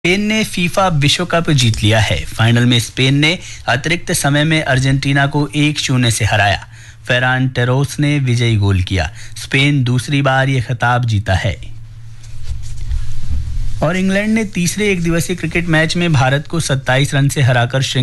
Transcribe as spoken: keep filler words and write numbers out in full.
Spain ने FIFA विश्व cup जीत लिया है। फाइनल में स्पेन ने अतिरिक्त समय में अर्जेंटीना को एक शून्य से हराया। फेरान टेरोस ने विजयी गोल किया। स्पेन दूसरी बार ये खिताब जीता है। और इंग्लैंड ने तीसरे एक दिवसीय क्रिकेट मैच में भारत को सत्ताईस रन से हराकर